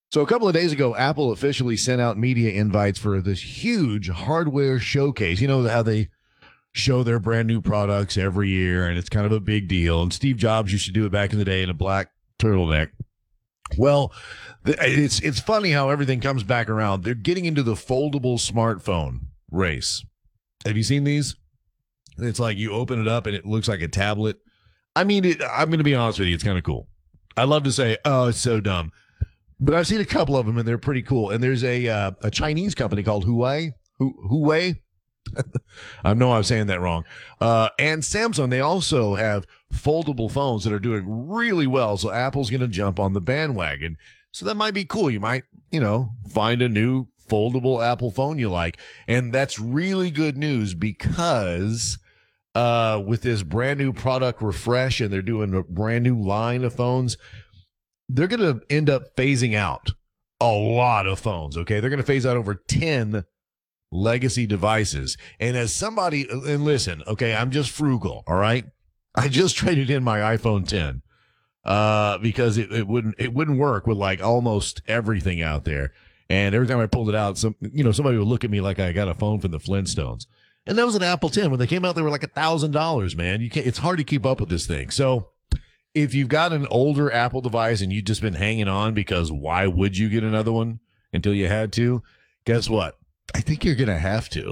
So a couple of days ago, Apple officially sent out media invites for this huge hardware showcase. You know how they show their brand new products every year, and it's kind of a big deal. And Steve Jobs used to do it back in the day in a black turtleneck. Well, it's funny how everything comes back around. They're getting into the foldable smartphone race. Have you seen these? It's like you open it up and it looks like a tablet. I mean, I'm going to be honest with you. It's kind of cool. I love to say, oh, it's so dumb. But I've seen a couple of them, and they're pretty cool. And there's a Chinese company called Huawei. Huawei? I know I'm saying that wrong. And Samsung, they also have foldable phones that are doing really well. So Apple's going to jump on the bandwagon. So that might be cool. You might, find a new foldable Apple phone you like. And that's really good news because with this brand new product refresh, and they're doing a brand new line of phones, they're going to end up phasing out a lot of phones, okay? They're going to phase out over 10 legacy devices. And as somebody, and listen, okay, I'm just frugal, all right? I just traded in my iPhone 10 because it wouldn't work with like almost everything out there. And every time I pulled it out, somebody would look at me like I got a phone from the Flintstones. And that was an Apple 10. When they came out, they were like $1,000, man. It's hard to keep up with this thing. So if you've got an older Apple device and you've just been hanging on because why would you get another one until you had to? Guess what? I think you're going to have to.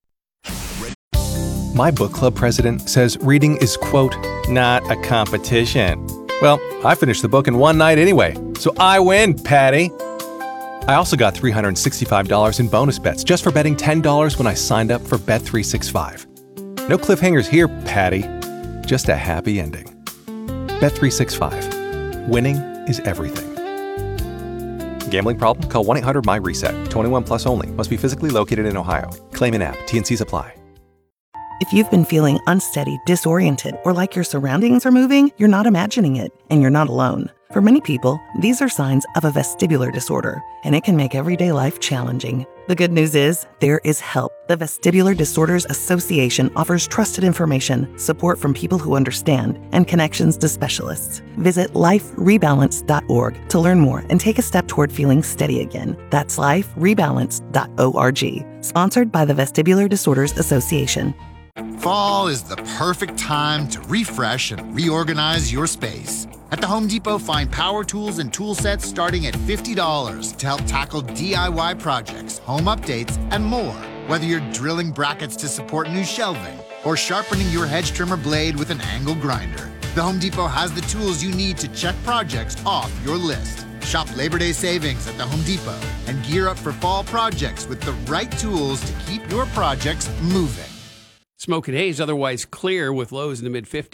My book club president says reading is, quote, not a competition. Well, I finished the book in one night anyway, so I win, Patty. I also got $365 in bonus bets just for betting $10 when I signed up for Bet365. No cliffhangers here, Patty. Just a happy ending. Bet365. Winning is everything. Gambling problem? Call 1-800-MY-RESET. 21 plus only. Must be physically located in Ohio. Claim in app. T&Cs apply. If you've been feeling unsteady, disoriented, or like your surroundings are moving, you're not imagining it, and you're not alone. For many people, these are signs of a vestibular disorder, and it can make everyday life challenging. The good news is, there is help. The Vestibular Disorders Association offers trusted information, support from people who understand, and connections to specialists. Visit liferebalance.org to learn more and take a step toward feeling steady again. That's liferebalance.org. Sponsored by the Vestibular Disorders Association. Fall is the perfect time to refresh and reorganize your space. At the Home Depot, find power tools and tool sets starting at $50 to help tackle DIY projects, home updates, and more. Whether you're drilling brackets to support new shelving or sharpening your hedge trimmer blade with an angle grinder, the Home Depot has the tools you need to check projects off your list. Shop Labor Day savings at the Home Depot and gear up for fall projects with the right tools to keep your projects moving. Smoke and haze, otherwise clear with lows in the mid-50s.